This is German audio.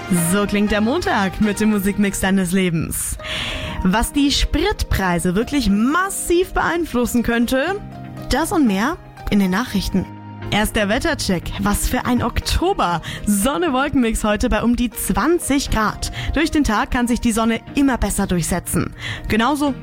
So klingt der Montag mit dem Musikmix deines Lebens. Was die Spritpreise wirklich massiv beeinflussen könnte, das und mehr in den Nachrichten. Erst der Wettercheck. Was für ein Oktober. Sonne-Wolkenmix heute bei um die 20 Grad. Durch den Tag kann sich die Sonne immer besser durchsetzen. Genauso